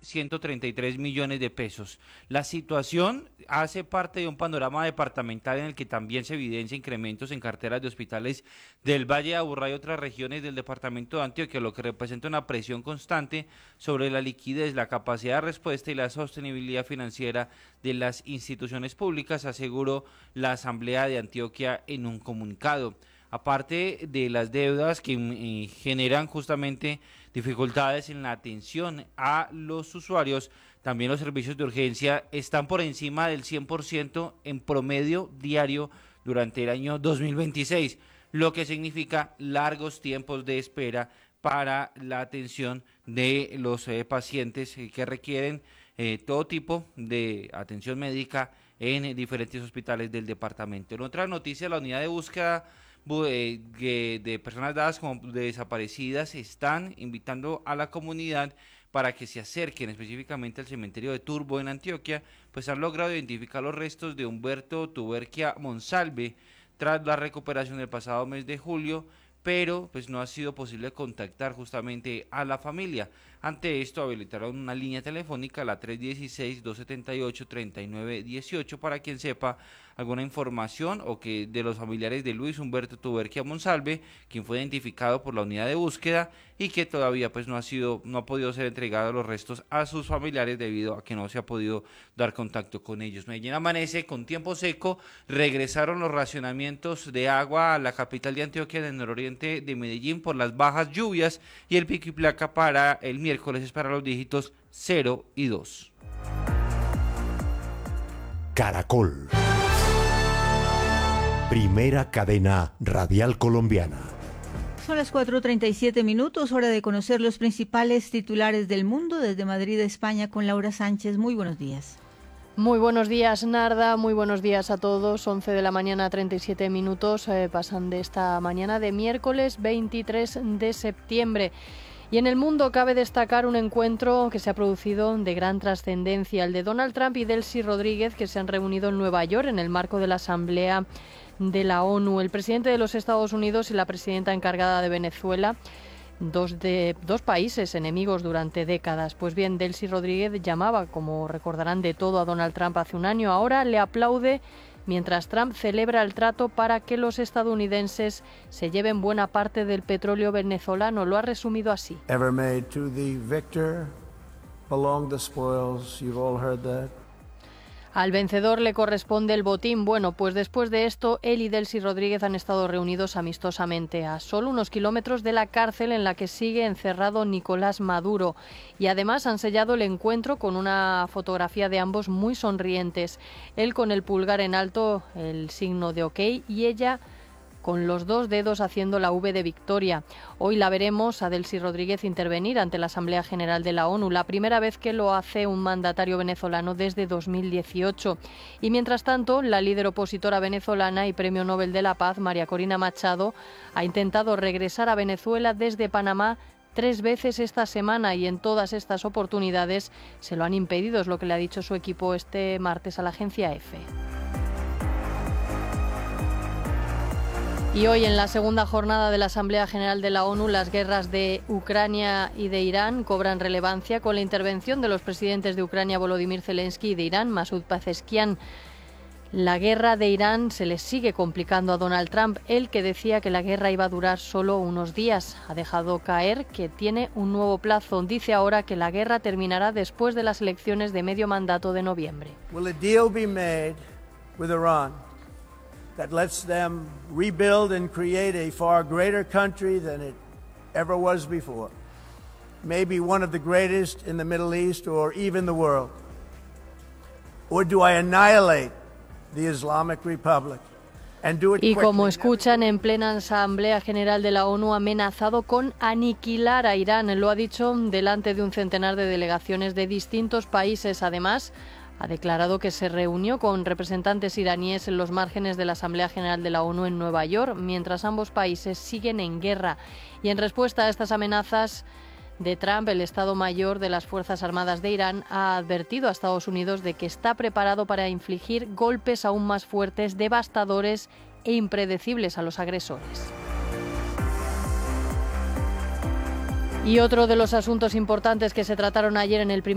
133 millones de pesos. La situación hace parte de un panorama departamental en el que también se evidencia incrementos en carteras de hospitales del Valle de Aburrá y otras regiones del departamento de Antioquia, lo que representa una presión constante sobre la liquidez, la capacidad de respuesta y la sostenibilidad financiera de las instituciones públicas, aseguró la Asamblea de Antioquia en un comunicado. Aparte de las deudas que generan justamente dificultades en la atención a los usuarios, también los servicios de urgencia están por encima del 100% en promedio diario durante el año 2026, lo que significa largos tiempos de espera para la atención de los pacientes que requieren todo tipo de atención médica en diferentes hospitales del departamento. En otra noticia, la unidad de búsqueda de personas dadas como desaparecidas están invitando a la comunidad para que se acerquen específicamente al cementerio de Turbo en Antioquia, pues han logrado identificar los restos de Humberto Tuberquia Monsalve tras la recuperación del pasado mes de julio, pero pues no ha sido posible contactar justamente a la familia. Ante esto habilitaron una línea telefónica, la 316-278-3918, para quien sepa alguna información o que de los familiares de Luis Humberto Tuberquia Monsalve, quien fue identificado por la unidad de búsqueda y que todavía pues no ha podido ser entregado los restos a sus familiares debido a que no se ha podido dar contacto con ellos. Medellín amanece con tiempo seco, regresaron los racionamientos de agua a la capital de Antioquia, en el nororiente de Medellín, por las bajas lluvias, y el pico y placa para el miércoles es para los dígitos 0 y 2. Caracol. Primera cadena radial colombiana. Son las 4:37 minutos, hora de conocer los principales titulares del mundo desde Madrid, España, con Laura Sánchez. Muy buenos días. Muy buenos días, Narda, muy buenos días a todos. 11 de la mañana, 37 minutos, pasan de esta mañana de miércoles 23 de septiembre. Y en el mundo cabe destacar un encuentro que se ha producido de gran trascendencia, el de Donald Trump y Delcy Rodríguez, que se han reunido en Nueva York en el marco de la Asamblea de la ONU. El presidente de los Estados Unidos y la presidenta encargada de Venezuela, dos países enemigos durante décadas. Pues bien, Delcy Rodríguez llamaba, como recordarán, de todo a Donald Trump hace un año. Ahora le aplaude mientras Trump celebra el trato para que los estadounidenses se lleven buena parte del petróleo venezolano. Lo ha resumido así. Ever made to the victor belong the spoils. You've all heard that. Al vencedor le corresponde el botín. Bueno, pues después de esto, él y Delcy Rodríguez han estado reunidos amistosamente a solo unos kilómetros de la cárcel en la que sigue encerrado Nicolás Maduro. Y además han sellado el encuentro con una fotografía de ambos muy sonrientes. Él con el pulgar en alto, el signo de OK, y ella con los dos dedos haciendo la V de victoria. Hoy la veremos a Delcy Rodríguez intervenir ante la Asamblea General de la ONU, la primera vez que lo hace un mandatario venezolano desde 2018. Y mientras tanto, la líder opositora venezolana y Premio Nobel de la Paz, María Corina Machado, ha intentado regresar a Venezuela desde Panamá 3 veces esta semana y en todas estas oportunidades se lo han impedido, es lo que le ha dicho su equipo este martes a la agencia EFE. Y hoy, en la segunda jornada de la Asamblea General de la ONU, las guerras de Ucrania y de Irán cobran relevancia con la intervención de los presidentes de Ucrania, Volodymyr Zelensky, y de Irán, Masoud Pezeshkian. La guerra de Irán se le sigue complicando a Donald Trump, él que decía que la guerra iba a durar solo unos días. Ha dejado caer que tiene un nuevo plazo. Dice ahora que la guerra terminará después de las elecciones de medio mandato de noviembre. Will a deal be made with Iran that lets them rebuild and create a far greater country than it ever was before? Maybe one of the greatest in the Middle East or even the world. Or do I annihilate the Islamic Republic? Y como escuchan, en plena Asamblea General de la ONU ha amenazado con aniquilar a Irán. Lo ha dicho delante de un centenar de delegaciones de distintos países. Además, ha declarado que se reunió con representantes iraníes en los márgenes de la Asamblea General de la ONU en Nueva York, mientras ambos países siguen en guerra. Y en respuesta a estas amenazas de Trump, el Estado Mayor de las Fuerzas Armadas de Irán ha advertido a Estados Unidos de que está preparado para infligir golpes aún más fuertes, devastadores e impredecibles a los agresores. Y otro de los asuntos importantes que se trataron ayer en el primer